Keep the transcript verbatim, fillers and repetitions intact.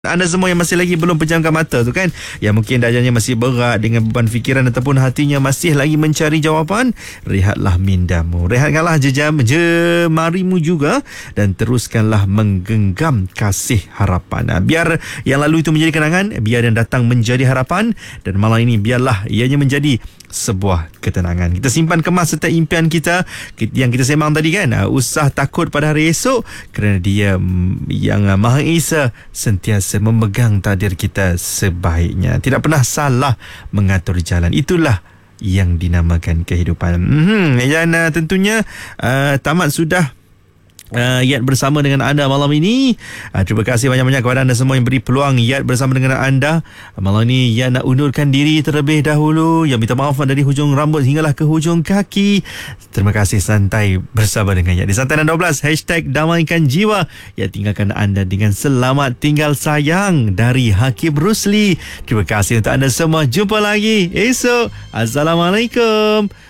Anda semua yang masih lagi belum pejamkan mata tu kan, yang mungkin dajanya masih berat dengan beban fikiran ataupun hatinya masih lagi mencari jawapan, rehatlah mindamu, rehatkanlah jejam jemarimu juga, dan teruskanlah menggenggam kasih harapan. Biar yang lalu itu menjadi kenangan, biar yang datang menjadi harapan, dan malam ini biarlah ianya menjadi sebuah ketenangan. Kita simpan kemas setiap impian kita yang kita sembang tadi kan. Usah takut pada hari esok, kerana Dia yang Maha Esa sentiasa memegang takdir kita sebaiknya. Tidak pernah salah mengatur jalan. Itulah yang dinamakan kehidupan. Hmm, dan uh, tentunya uh, tamat sudah Uh, Yat bersama dengan anda malam ini. uh, Terima kasih banyak-banyak kepada anda semua yang beri peluang Yat bersama dengan anda. uh, Malam ini Yat nak undurkan diri terlebih dahulu. Yang minta maaf dari hujung rambut hinggalah ke hujung kaki. Terima kasih santai bersama dengan Yat di Santai enam dua belas. Hashtag damaikan jiwa. Yat tinggalkan anda dengan selamat tinggal sayang dari Hakim Rusli. Terima kasih untuk anda semua. Jumpa lagi esok. Assalamualaikum.